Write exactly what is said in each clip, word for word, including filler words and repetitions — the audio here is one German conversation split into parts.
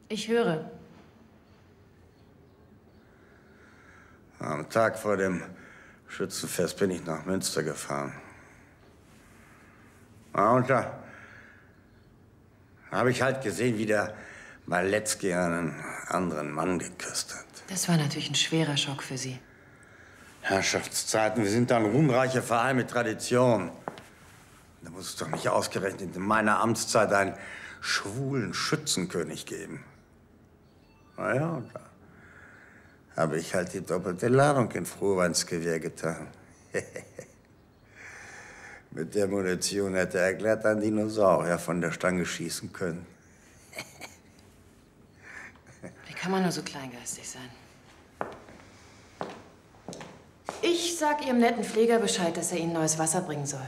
Ich höre. Am Tag vor dem Schützenfest bin ich nach Münster gefahren. Ja, und da habe ich halt gesehen, wie der Maletzki einen anderen Mann geküsst hat. Das war natürlich ein schwerer Schock für Sie. Herrschaftszeiten, wir sind da ein ruhmreicher Verein mit Tradition. Da muss es doch nicht ausgerechnet in meiner Amtszeit einen schwulen Schützenkönig geben. Na ja, und da habe ich halt die doppelte Ladung in Frohweinsgewehr getan. Mit der Munition hätte er glatt ein Dinosaurier von der Stange schießen können. Wie kann man nur so kleingeistig sein? Ich sag Ihrem netten Pfleger Bescheid, dass er Ihnen neues Wasser bringen soll.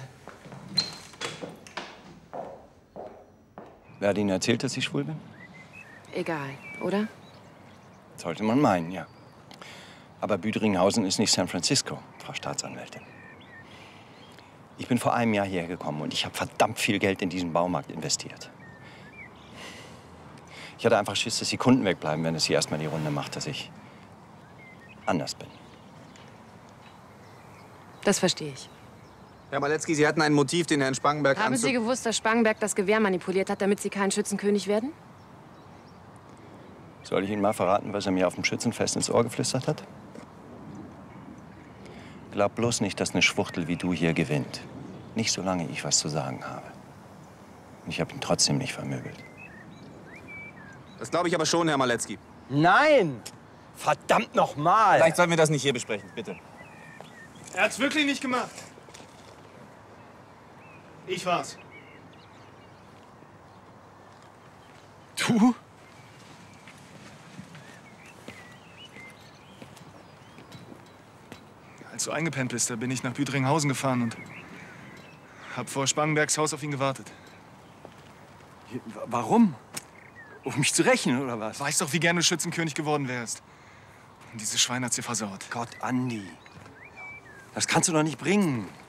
Wer hat Ihnen erzählt, dass ich schwul bin? Egal, oder? Sollte man meinen, ja. Aber Büdringhausen ist nicht San Francisco, Frau Staatsanwältin. Ich bin vor einem Jahr hierher gekommen und ich habe verdammt viel Geld in diesen Baumarkt investiert. Ich hatte einfach Schiss, dass die Kunden wegbleiben, wenn es hier erstmal die Runde macht, dass ich anders bin. Das verstehe ich. Herr Maletzki, Sie hatten ein Motiv, den Herrn Spangenberg Haben anzu... Sie gewusst, dass Spangenberg das Gewehr manipuliert hat, damit Sie kein Schützenkönig werden? Soll ich Ihnen mal verraten, was er mir auf dem Schützenfest ins Ohr geflüstert hat? Glaub bloß nicht, dass eine Schwuchtel wie du hier gewinnt. Nicht solange ich was zu sagen habe. Und ich habe ihn trotzdem nicht vermöbelt. Das glaube ich aber schon, Herr Maletzki. Nein! Verdammt noch mal! Vielleicht sollten wir das nicht hier besprechen, bitte. Er hat's wirklich nicht gemacht. Ich war's. Du? Als du eingepennt bist, da bin ich nach Büdringhausen gefahren und hab vor Spangenbergs Haus auf ihn gewartet. Warum? Um mich zu rächen, oder was? Weißt doch, wie gerne du Schützenkönig geworden wärst. Und dieses Schwein hat's dir versaut. Gott, Andi. Das kannst du doch nicht bringen.